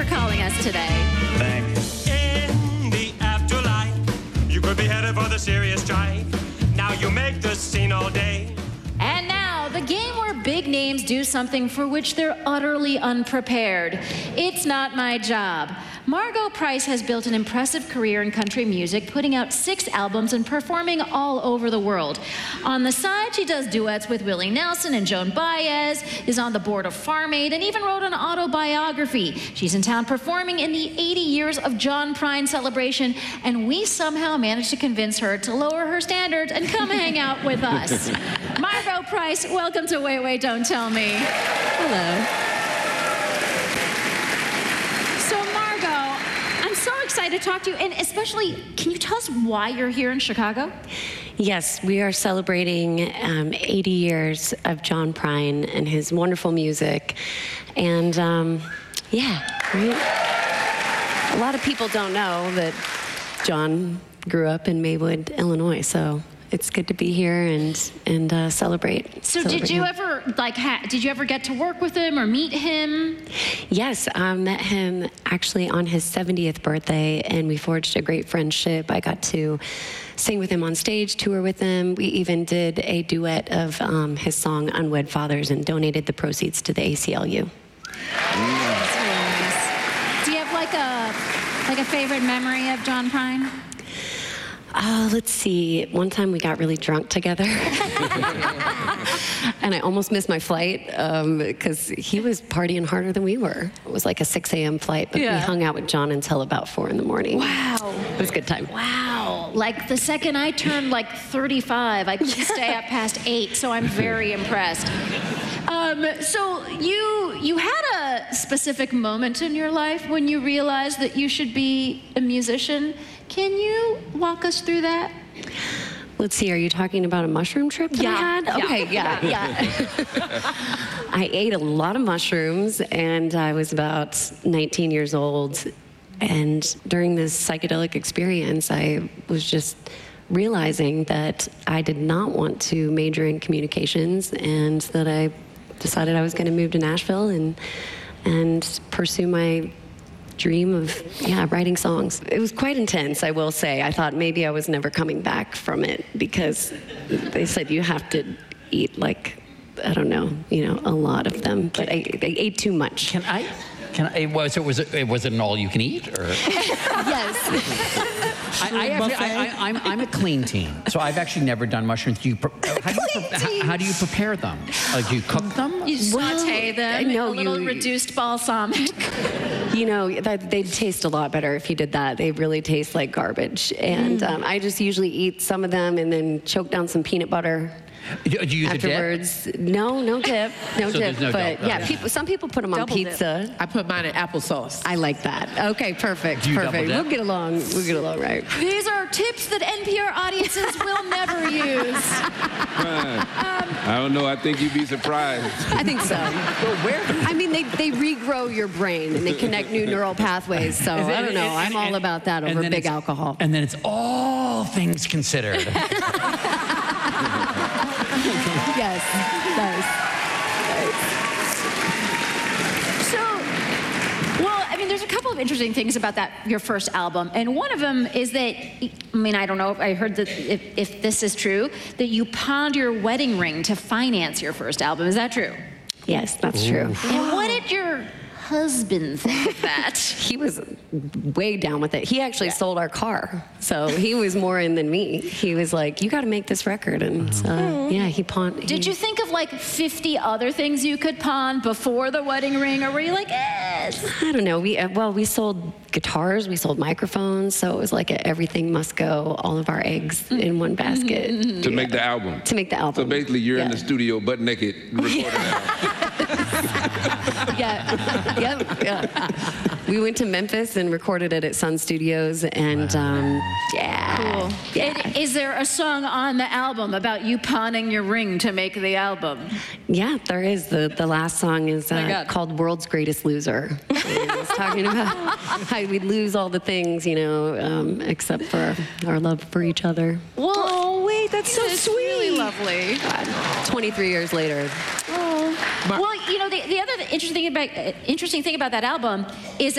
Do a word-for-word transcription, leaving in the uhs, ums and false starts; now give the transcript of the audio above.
for calling us today. Thanks. In the afterlife, you could be headed for the serious strife. Now you make the scene all day. And now, the game where big names do something for which they're utterly unprepared. It's Not My Job. Margo Price has built an impressive career in country music, putting out six albums and performing all over the world. On the side, she does duets with Willie Nelson and Joan Baez, is on the board of Farm Aid, and even wrote an autobiography. She's in town performing in the eighty years of John Prine celebration, and we somehow managed to convince her to lower her standards and come hang out with us. Margo Price, welcome to Wait, Wait, Don't Tell Me. Hello. So excited to talk to you, and especially, can you tell us why you're here in Chicago? Yes, we are celebrating um, eighty years of John Prine and his wonderful music, and um, yeah, right? A lot of people don't know that John grew up in Maywood, Illinois, so it's good to be here and and uh, celebrate. So celebrate did you him. ever like ha did you ever get to work with him or meet him? Yes, I met him actually on his seventieth birthday, and we forged a great friendship. I got to sing with him on stage, tour with him. We even did a duet of um, his song Unwed Fathers and donated the proceeds to the A C L U. That's really nice. Do you have like a like a favorite memory of John Prine? Oh, let's see. One time we got really drunk together. And I almost missed my flight because um, he was partying harder than we were. It was like a six A M flight, but Yeah. we hung out with John until about four in the morning. Wow. It was a good time. Wow. Like the second I turned like thirty-five, I couldn't stay up past eight, so I'm very impressed. Um, so you you had a specific moment in your life when you realized that you should be a musician. Can you walk us through that? Let's see, are you talking about a mushroom trip that Yeah. I had? Yeah. Okay, yeah, yeah. I ate a lot of mushrooms, and I was about nineteen years old. And during this psychedelic experience, I was just realizing that I did not want to major in communications, and that I decided I was going to move to Nashville and and pursue my dream of, yeah, writing songs. It was quite intense, I will say. I thought maybe I was never coming back from it because they said you have to eat like, I don't know, you know, a lot of them. But I, I ate too much. Can I? Can I? Was it was it was it an all you can eat or? Yes. I, I actually, I, I, I'm I'm a clean teen, so I've actually never done mushrooms. Do you? Pre- how, do you pre- how, how do you prepare them? Like, do you cook them? You saute Well, them in no, a little you- reduced balsamic. You know, that, they'd taste a lot better if you did that. They really taste like garbage. And um, I just usually eat some of them and then choke down some peanut butter. Do do you use a dip? Afterwards, no, no dip, no So dip. there's no but dip, yeah, okay. people, some people put them on Double dip. pizza. I put mine in applesauce. I like that. Okay, perfect, Do you double perfect. dip? We'll get along. We'll get along, right? These are tips that N P R audiences will never use. I don't know. I think you'd be surprised. I think so. Well, where? I mean, they, they regrow your brain and they connect new neural pathways. So Is it- I don't know. and- I'm all and- about that and over then big it's- alcohol. And then it's all things considered. Yes, nice. So, well, I mean, there's a couple of interesting things about that, your first album. And one of them is that, I mean, I don't know if I heard that if, if this is true, that you pawned your wedding ring to finance your first album. Is that true? Yes, that's true. And what did your husband think of that? He was way down with it. He actually sold our car, so he was more in than me. He was like, "You got to make this record," and uh, yeah, he pawned. Did you think of like fifty other things you could pawn before the wedding ring, or were you like, eh? I don't know. We uh, well, we sold guitars, we sold microphones, so it was like a, everything must go, all of our eggs in one basket To make the album. to make the album. So basically, you're in Yeah. the studio butt naked recording an album. Yeah, yep, yeah. We went to Memphis and recorded it at Sun Studios, and um, yeah. Cool. Yeah. And is there a song on the album about you pawning your ring to make the album? Yeah, there is. The, the last song is my uh, God. called World's Greatest Loser. And it's talking about how we lose all the things, you know, um, except for our love for each other. Well, Oh, wait, that's so it's sweet. really lovely. twenty-three years later. Well, you know, the, the other interesting thing about, interesting thing about that album is